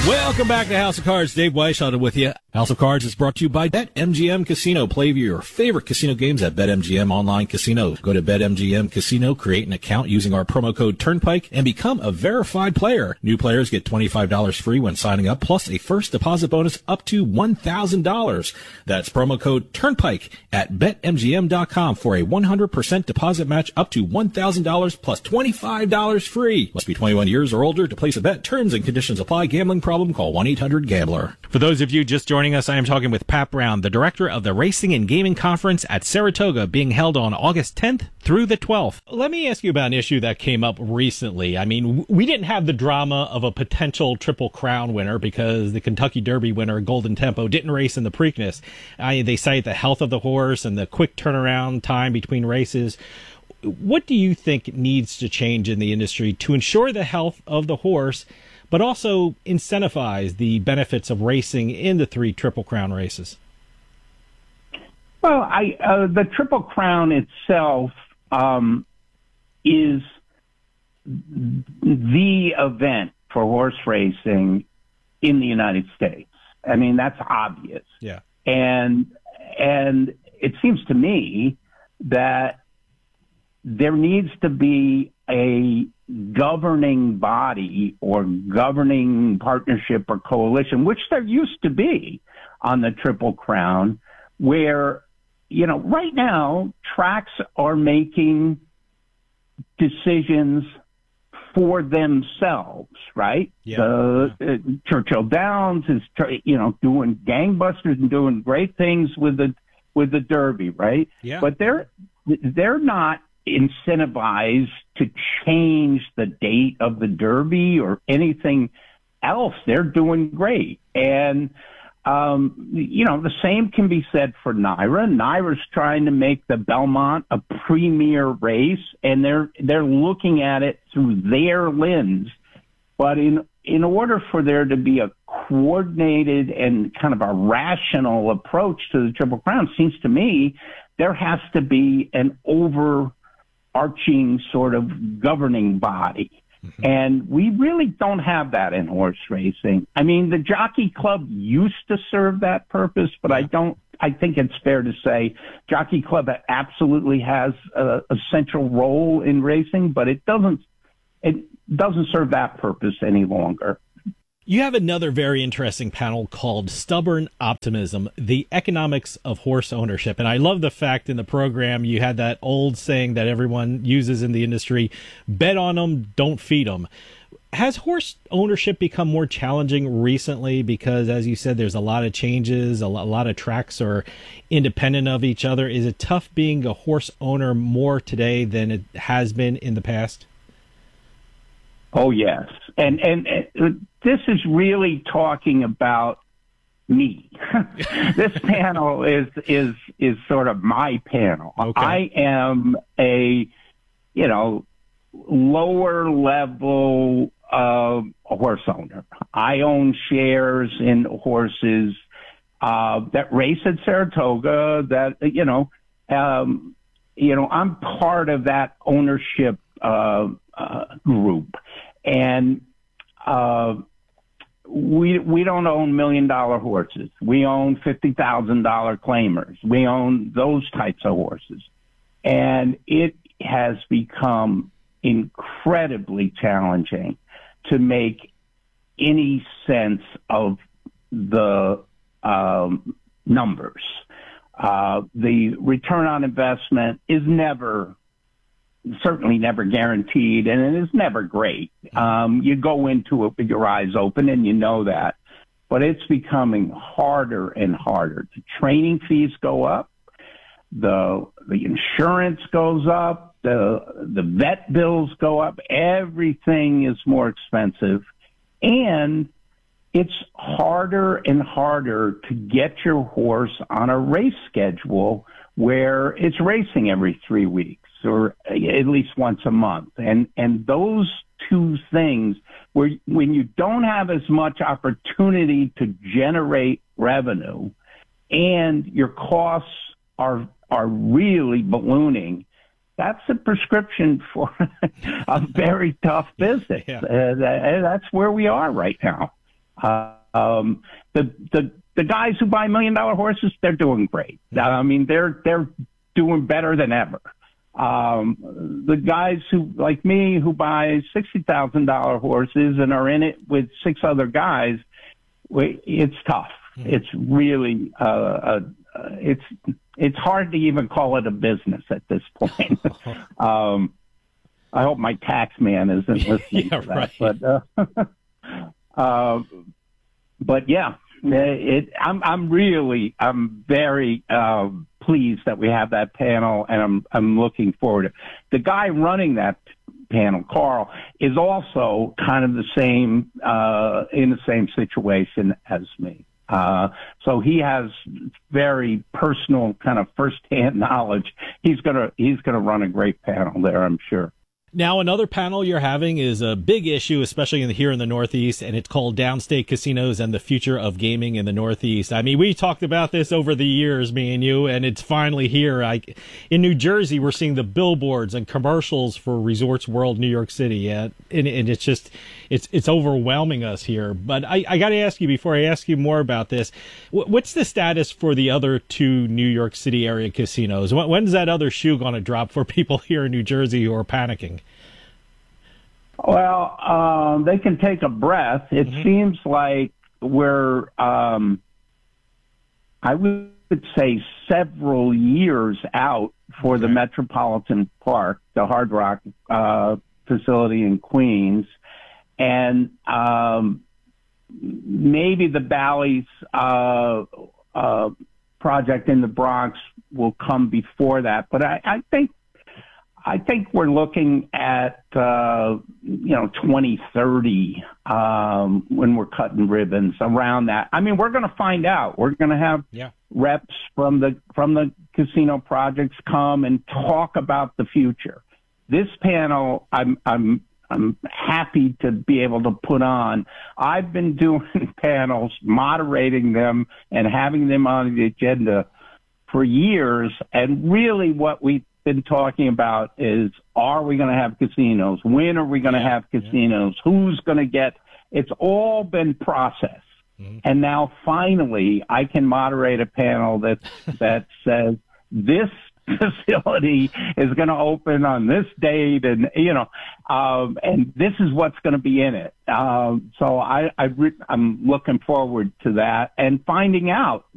Welcome back to House of Cards. Dave Weishaupt with you. House of Cards is brought to you by BetMGM Casino. Play your favorite casino games at BetMGM Online Casino. Go to BetMGM Casino, create an account using our promo code Turnpike, and become a verified player. New players get $25 free when signing up, plus a first deposit bonus up to $1,000. That's promo code Turnpike at BetMGM.com for a 100% deposit match up to $1,000 plus $25 free. Must be 21 years or older to place a bet. Terms and conditions apply. Gambling problem? Call 1-800-GAMBLER. For those of you just joining us, I am talking with Pat Brown, the director of the Racing and Gaming Conference at Saratoga, being held on August 10th through the 12th. Let me ask you about an issue that came up recently. I mean, we didn't have the drama of a potential Triple Crown winner because the Kentucky Derby winner, Golden Tempo, didn't race in the Preakness. They cite the health of the horse and the quick turnaround time between races. What do you think needs to change in the industry to ensure the health of the horse, but also incentivize the benefits of racing in the 3 Triple Crown races? Well, the Triple Crown itself is the event for horse racing in the United States. I mean, that's obvious. Yeah. And it seems to me that there needs to be a governing body or governing partnership or coalition, which there used to be on the Triple Crown, where, right now tracks are making decisions for themselves, right? Yeah. Churchill Downs is, doing gangbusters and doing great things with the Derby, right? Yeah. But they're not incentivized to change the date of the Derby or anything else. They're doing great. And, the same can be said for NYRA. NYRA's trying to make the Belmont a premier race, and they're looking at it through their lens. But in order for there to be a coordinated and kind of a rational approach to the Triple Crown, seems to me there has to be an overarching sort of governing body. Mm-hmm. And we really don't have that in horse racing. I mean, the Jockey Club used to serve that purpose, but I think it's fair to say Jockey Club absolutely has a central role in racing, but it doesn't serve that purpose any longer. You have another very interesting panel called Stubborn Optimism, the Economics of Horse Ownership. And I love the fact in the program you had that old saying that everyone uses in the industry, bet on them, don't feed them. Has horse ownership become more challenging recently? Because, as you said, there's a lot of changes, a lot of tracks are independent of each other. Is it tough being a horse owner more today than it has been in the past? Oh, yes. And this is really talking about me. This panel is sort of my panel. Okay. I am a, lower level horse owner. I own shares in horses that race at Saratoga that, I'm part of that ownership group. And we don't own $1 million horses. We own $50,000 claimers. We own those types of horses. And it has become incredibly challenging to make any sense of the numbers. The return on investment is certainly never guaranteed, and it is never great. You go into it with your eyes open, and you know that. But it's becoming harder and harder. The training fees go up. The insurance goes up. The vet bills go up. Everything is more expensive. And it's harder and harder to get your horse on a race schedule where it's racing every 3 weeks or at least once a month. And those two things, when you don't have as much opportunity to generate revenue and your costs are really ballooning, that's a prescription for a very tough business. Yeah. That's where we are right now. The guys who buy $1 million horses, they're doing great. I mean, they're doing better than ever. The guys who, like me, who buy $60,000 horses and are in it with 6 other guys, it's tough. It's really, it's hard to even call it a business at this point. I hope my tax man isn't listening to that. Right. But yeah, I'm very pleased that we have that panel, and I'm looking forward to it. The guy running that panel, Carl, is also kind of the same in the same situation as me. So he has very personal, kind of firsthand knowledge. He's gonna run a great panel there, I'm sure. Now, another panel you're having is a big issue, especially here in the Northeast, and it's called Downstate Casinos and the Future of Gaming in the Northeast. I mean, we talked about this over the years, me and you, and it's finally here. In New Jersey, we're seeing the billboards and commercials for Resorts World New York City, and it's just, it's overwhelming us here. But I got to ask you, before I ask you more about this, what's the status for the other 2 New York City area casinos? When's that other shoe going to drop for people here in New Jersey who are panicking? Well, they can take a breath. It seems like we're, I would say, several years out for the Metropolitan Park, the Hard Rock facility in Queens, and maybe the Bally's project in the Bronx will come before that. But I think we're looking at 2030 when we're cutting ribbons around that. I mean, we're going to find out. We're going to have reps from the casino projects come and talk about the future. This panel, I'm happy to be able to put on. I've been doing panels, moderating them, and having them on the agenda for years. And really, what we've been talking about is, are we going to have casinos? When are we going to have casinos? Who's going to get? It's all been processed. And now finally I can moderate a panel that says this facility is going to open on this date, and and this is what's going to be in it. So I'm looking forward to that and finding out